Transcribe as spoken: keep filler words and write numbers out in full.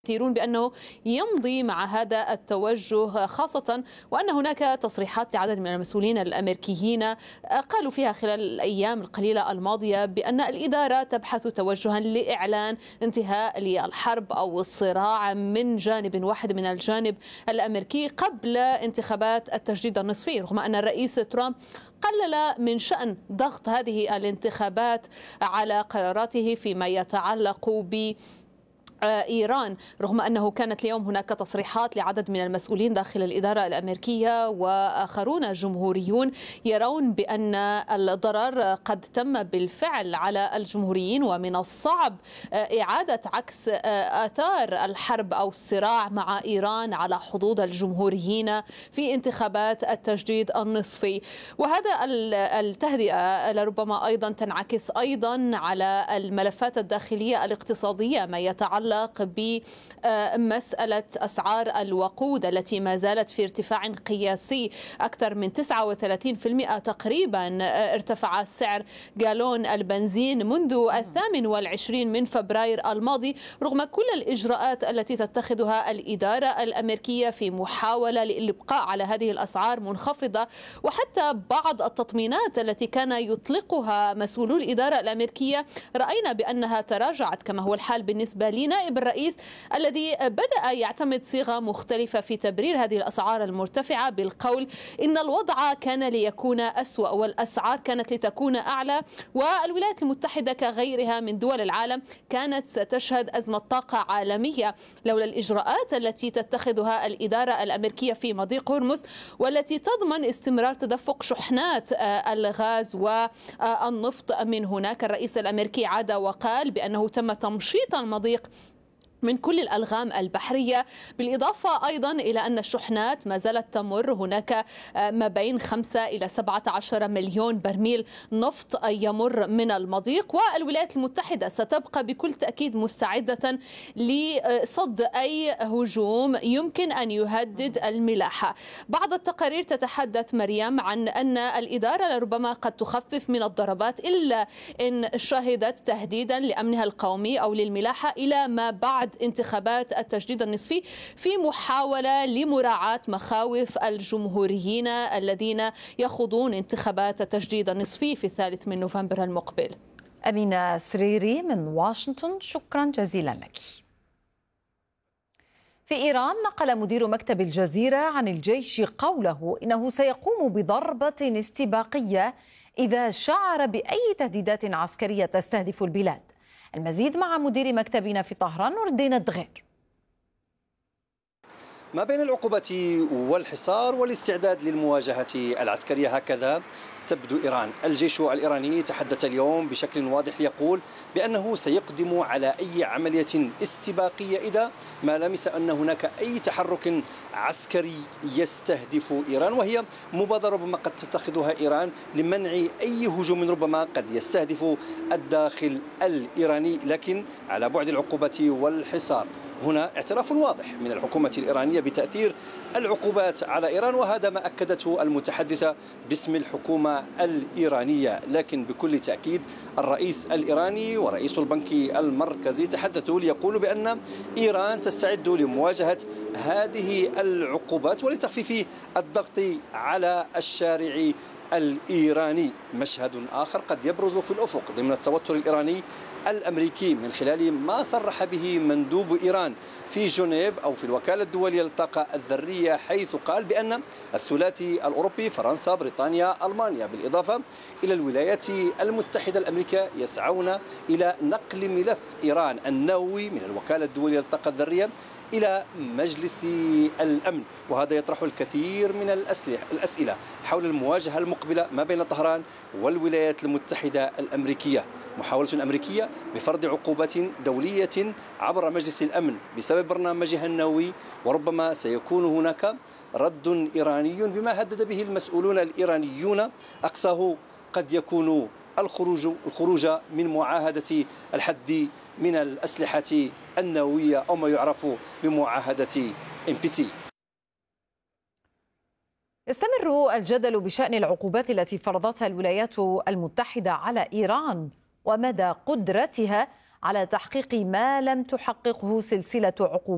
كثيرون بأنه يمضي مع هذا التوجه، خاصة وأن هناك تصريحات لعدد من المسؤولين الأمريكيين قالوا فيها خلال الأيام القليلة الماضية بأن الإدارة تبحث توجها لإعلان انتهاء للحرب أو الصراع من جانب واحد من الجانب الأمريكي قبل انتخابات التجديد النصفي، رغم أن الرئيس ترامب قلل من شأن ضغط هذه الانتخابات على قراراته فيما يتعلق ب إيران، رغم أنه كانت اليوم هناك تصريحات لعدد من المسؤولين داخل الإدارة الأمريكية وآخرون جمهوريون يرون بأن الضرر قد تم بالفعل على الجمهوريين، ومن الصعب إعادة عكس آثار الحرب أو الصراع مع إيران على حظوظ الجمهوريين في انتخابات التجديد النصفي. وهذا التهدئة لربما أيضا تنعكس أيضا على الملفات الداخلية الاقتصادية، ما يتعلق بمسألة أسعار الوقود التي ما زالت في ارتفاع قياسي، أكثر من تسعة وثلاثين بالمئة تقريبا ارتفع سعر جالون البنزين منذ الثامن والعشرين من فبراير الماضي، رغم كل الإجراءات التي تتخذها الإدارة الأمريكية في محاولة للإبقاء على هذه الأسعار منخفضة. وحتى بعض التطمينات التي كان يطلقها مسؤولو الإدارة الأمريكية رأينا بأنها تراجعت، كما هو الحال بالنسبة لنا نائب الرئيس الذي بدأ يعتمد صيغة مختلفة في تبرير هذه الأسعار المرتفعة بالقول إن الوضع كان ليكون أسوأ والأسعار كانت لتكون أعلى، والولايات المتحدة كغيرها من دول العالم كانت ستشهد أزمة طاقة عالمية لولا الإجراءات التي تتخذها الإدارة الأمريكية في مضيق هرمز، والتي تضمن استمرار تدفق شحنات الغاز والنفط من هناك. الرئيس الأمريكي عاد وقال بأنه تم تمشيط المضيق من كل الألغام البحرية، بالإضافة أيضا إلى أن الشحنات ما زالت تمر، هناك ما بين خمسة إلى سبعة عشر مليون برميل نفط يمر من المضيق، والولايات المتحدة ستبقى بكل تأكيد مستعدة لصد أي هجوم يمكن أن يهدد الملاحة. بعض التقارير تتحدث مريم عن أن الإدارة لربما قد تخفف من الضربات إلا إن شهدت تهديدا لأمنها القومي أو للملاحة إلى ما بعد انتخابات التجديد النصفي، في محاولة لمراعاة مخاوف الجمهوريين الذين يخوضون انتخابات التجديد النصفي في الثالث من نوفمبر المقبل. أمينة سريري من واشنطن، شكرا جزيلا لك. في إيران نقل مدير مكتب الجزيرة عن الجيش قوله إنه سيقوم بضربة استباقية إذا شعر بأي تهديدات عسكرية تستهدف البلاد. المزيد مع مدير مكتبنا في طهران نور الدين الدغير. ما بين العقوبة والحصار والاستعداد للمواجهة العسكرية، هكذا تبدو إيران. الجيش الإيراني تحدث اليوم بشكل واضح، يقول بأنه سيقدم على أي عملية استباقية إذا ما لمس أن هناك أي تحرك عسكري يستهدف إيران، وهي مبادرة ربما قد تتخذها إيران لمنع أي هجوم ربما قد يستهدف الداخل الإيراني، لكن على بعد العقوبة والحصار. هنا اعتراف واضح من الحكومة الإيرانية بتأثير العقوبات على إيران، وهذا ما أكدته المتحدثة باسم الحكومة الإيرانية. لكن بكل تأكيد الرئيس الإيراني ورئيس البنك المركزي تحدثوا ليقولوا بأن إيران تستعد لمواجهة هذه العقوبات ولتخفيف الضغط على الشارع الإيراني. مشهد آخر قد يبرز في الأفق ضمن التوتر الإيراني الأمريكي من خلال ما صرح به مندوب إيران في جنيف أو في الوكالة الدولية للطاقة الذرية، حيث قال بأن الثلاثي الأوروبي فرنسا بريطانيا ألمانيا بالإضافة إلى الولايات المتحدة الأمريكية يسعون إلى نقل ملف إيران النووي من الوكالة الدولية للطاقة الذرية إلى مجلس الأمن. وهذا يطرح الكثير من الأسئلة حول المواجهة المقبلة ما بين طهران والولايات المتحدة الأمريكية. محاولة أمريكية بفرض عقوبات دولية عبر مجلس الأمن بسبب برنامجها النووي، وربما سيكون هناك رد إيراني بما هدد به المسؤولون الإيرانيون، أقصاه قد يكون الخروج الخروج من معاهدة الحد من الأسلحة النووية أو ما يعرف بمعاهدة إم بي تي. يستمر الجدل بشأن العقوبات التي فرضتها الولايات المتحدة على إيران ومدى قدرتها على تحقيق ما لم تحققه سلسلة عقوبات